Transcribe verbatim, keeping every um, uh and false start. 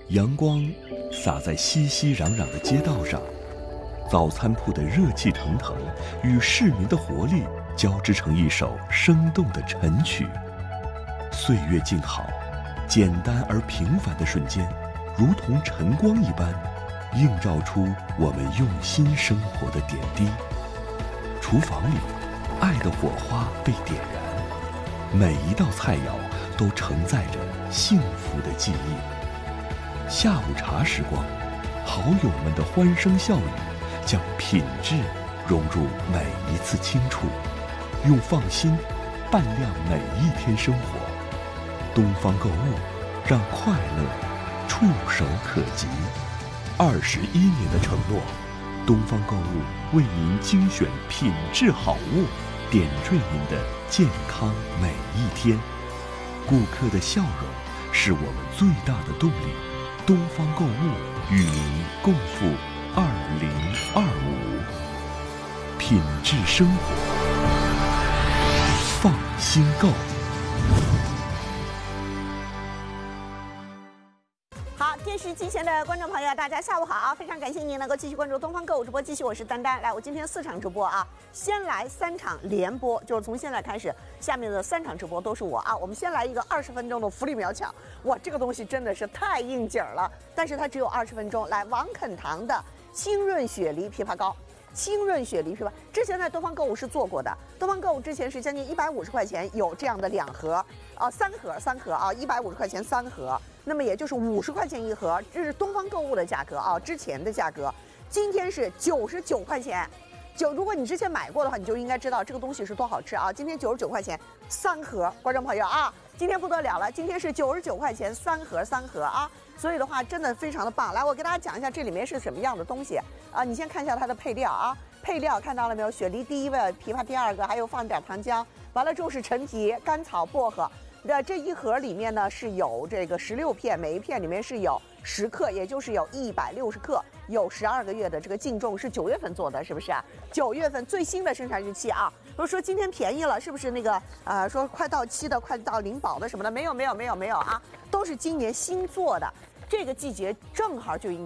阳光洒在熙熙攘攘的街道上，早餐铺的热气腾腾与市民的活力交织成一首生动的晨曲。岁月静好，简单而平凡的瞬间，如同晨光一般，映照出我们用心生活的点滴。厨房里，爱的火花被点燃，每一道菜肴都承载着幸福的记忆。下午茶时光，好友们的欢声笑语，将品质融入每一次轻触，用放心伴亮每一天生活。东方购物，让快乐触手可及。二十一年的承诺，东方购物为您精选品质好物，点缀您的健康每一天。顾客的笑容是我们最大的动力。东方购物与您共赴二零二五，品质生活，放心购。 好，电视机前的观众朋友，大家下午好！非常感谢您能够继续关注东方购物直播，继续我是丹丹。来，我今天四场直播啊，先来三场连播，就是从现在开始，下面的三场直播都是我啊。我们先来一个二十分钟的福利秒抢，哇，这个东西真的是太应景了，但是它只有二十分钟。来，王肯堂的清润雪梨枇杷膏。清润雪梨枇杷，之前在东方购物是做过的。东方购物之前是将近一百五十块钱有这样的两盒啊，三盒三盒啊，一百五十块钱三盒，那么也就是五十块钱一盒，这是东方购物的价格啊，之前的价格。今天是九十九块钱，九，如果你之前买过的话，你就应该知道这个东西是多好吃啊。今天九十九块钱三盒，观众朋友啊，今天不得了了，今天是九十九块钱三盒三盒啊。所以的话，真的非常的棒。来，我给大家讲一下这里面是什么样的东西啊？你先看一下它的配料啊，配料看到了没有？雪梨第一位，枇杷第二个，还有放点糖浆。完了之后是陈皮、甘草、薄荷。那这一盒里面呢是有这个十六片，每一片里面是有十克，也就是有一百六十克，有十二个月的这个净重，是九月份做的，是不是啊？九月份最新的生产日期啊。如果说今天便宜了，是不是那个呃说快到期的、快到领保的什么的？没有，没有，没有，没有啊，都是今年新做的。这个季节正好就应